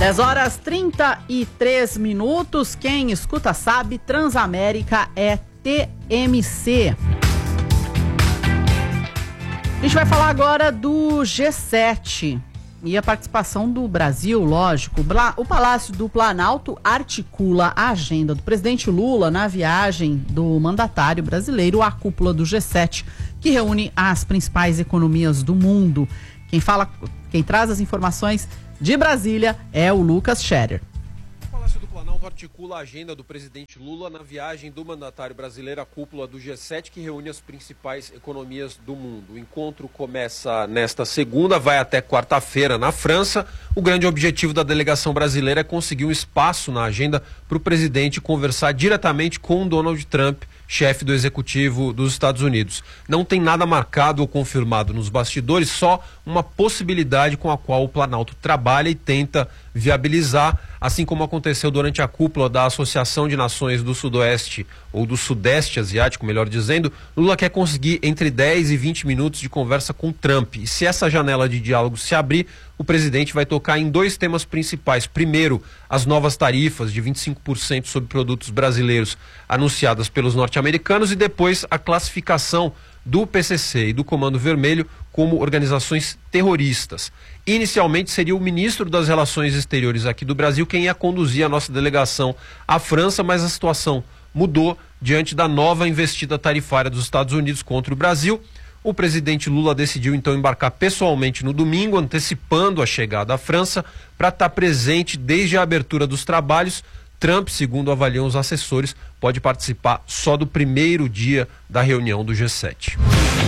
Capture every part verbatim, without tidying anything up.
dez horas trinta e três minutos. Quem escuta sabe, Transamérica é T M C. A gente vai falar agora do G sete e a participação do Brasil, lógico. O Palácio do Planalto articula a agenda do presidente Lula na viagem do mandatário brasileiro à cúpula do G sete, que reúne as principais economias do mundo. Quem fala, quem traz as informações de Brasília é o Lucas Scherer. O Palácio do Planalto articula a agenda do presidente Lula na viagem do mandatário brasileiro à cúpula do G sete, que reúne as principais economias do mundo. O encontro começa nesta segunda, vai até quarta-feira na França. O grande objetivo da delegação brasileira é conseguir um espaço na agenda para o presidente conversar diretamente com Donald Trump, chefe do executivo dos Estados Unidos. Não tem nada marcado ou confirmado nos bastidores, só uma possibilidade com a qual o Planalto trabalha e tenta viabilizar, assim como aconteceu durante a cúpula da Associação de Nações do Sudoeste, ou do Sudeste Asiático, melhor dizendo. Lula quer conseguir entre dez e vinte minutos de conversa com Trump. E se essa janela de diálogo se abrir, o presidente vai tocar em dois temas principais. Primeiro, as novas tarifas de vinte e cinco por cento sobre produtos brasileiros anunciadas pelos norte-americanos, e depois a classificação do P C C e do Comando Vermelho como organizações terroristas. Inicialmente seria o ministro das Relações Exteriores aqui do Brasil quem ia conduzir a nossa delegação à França, mas a situação mudou diante da nova investida tarifária dos Estados Unidos contra o Brasil. O presidente Lula decidiu então embarcar pessoalmente no domingo, antecipando a chegada à França, para estar presente desde a abertura dos trabalhos. Trump, segundo avaliam os assessores, pode participar só do primeiro dia da reunião do G sete.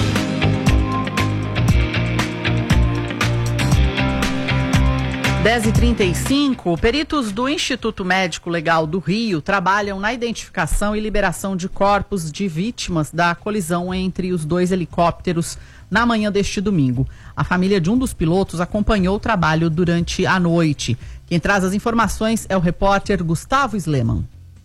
dez e trinta e cinco, peritos do Instituto Médico Legal do Rio trabalham na identificação e liberação de corpos de vítimas da colisão entre os dois helicópteros na manhã deste domingo. A família de um dos pilotos acompanhou o trabalho durante a noite. Quem traz as informações é o repórter Gustavo Sleman.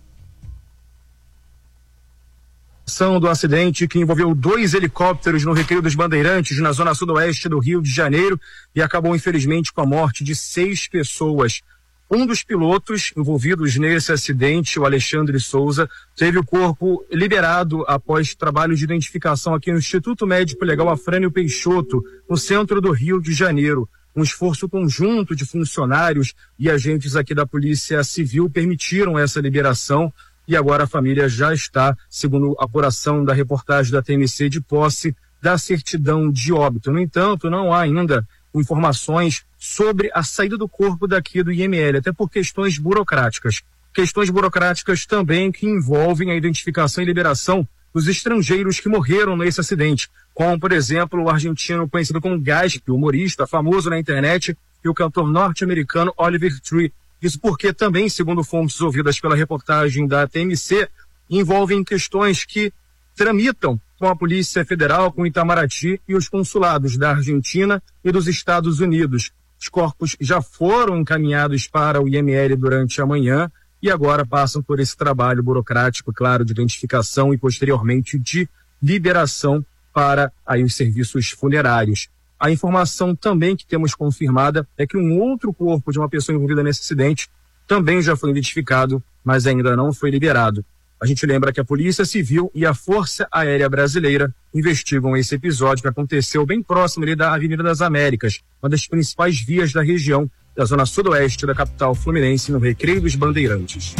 Do acidente que envolveu dois helicópteros no Recreio dos Bandeirantes, na zona sudoeste do Rio de Janeiro, e acabou infelizmente com a morte de seis pessoas. Um dos pilotos envolvidos nesse acidente, o Alexandre Souza, teve o corpo liberado após trabalho de identificação aqui no Instituto Médico Legal Afrânio Peixoto, no centro do Rio de Janeiro. Um esforço conjunto de funcionários e agentes aqui da Polícia Civil permitiram essa liberação. E agora a família já está, segundo a apuração da reportagem da T M C, de posse da certidão de óbito. No entanto, não há ainda informações sobre a saída do corpo daqui do I M L, até por questões burocráticas. Questões burocráticas também que envolvem a identificação e liberação dos estrangeiros que morreram nesse acidente, como, por exemplo, o argentino conhecido como Gasp, humorista famoso na internet, e o cantor norte-americano Oliver Tree. Isso porque também, segundo fontes ouvidas pela reportagem da T M C, envolvem questões que tramitam com a Polícia Federal, com o Itamaraty e os consulados da Argentina e dos Estados Unidos. Os corpos já foram encaminhados para o I M L durante a manhã e agora passam por esse trabalho burocrático, claro, de identificação e posteriormente de liberação para aí os serviços funerários. A informação também que temos confirmada é que um outro corpo de uma pessoa envolvida nesse acidente também já foi identificado, mas ainda não foi liberado. A gente lembra que a Polícia Civil e a Força Aérea Brasileira investigam esse episódio que aconteceu bem próximo ali da Avenida das Américas, uma das principais vias da região, da zona sudoeste da capital fluminense, no Recreio dos Bandeirantes.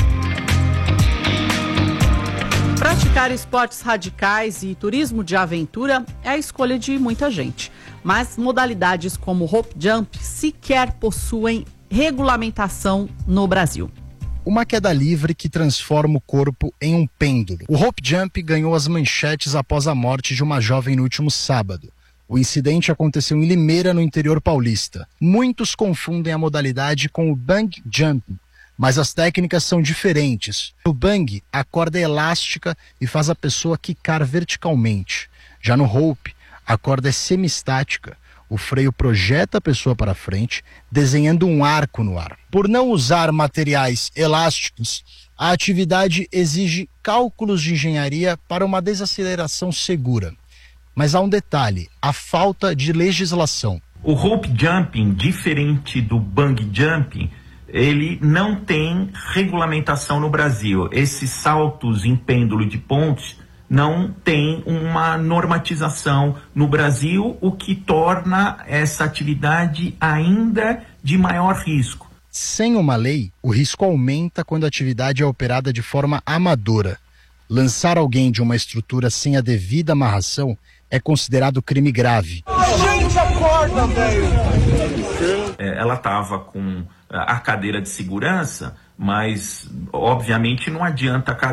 Praticar esportes radicais e turismo de aventura é a escolha de muita gente, mas modalidades como rope jump sequer possuem regulamentação no Brasil. Uma queda livre que transforma o corpo em um pêndulo. O rope jump ganhou as manchetes após a morte de uma jovem no último sábado. O incidente aconteceu em Limeira, no interior paulista. Muitos confundem a modalidade com o bungee jumping, mas as técnicas são diferentes. No bungee, a corda é elástica e faz a pessoa quicar verticalmente. Já no rope, a corda é semistática. O freio projeta a pessoa para frente, desenhando um arco no ar. Por não usar materiais elásticos, a atividade exige cálculos de engenharia para uma desaceleração segura. Mas há um detalhe: a falta de legislação. O rope jumping, diferente do bungee jumping, ele não tem regulamentação no Brasil. Esses saltos em pêndulo de pontes não tem uma normatização no Brasil, o que torna essa atividade ainda de maior risco. Sem uma lei, o risco aumenta quando a atividade é operada de forma amadora. Lançar alguém de uma estrutura sem a devida amarração é considerado crime grave. Gente, acorda, velho! Ela estava com a cadeira de segurança, mas obviamente não adianta a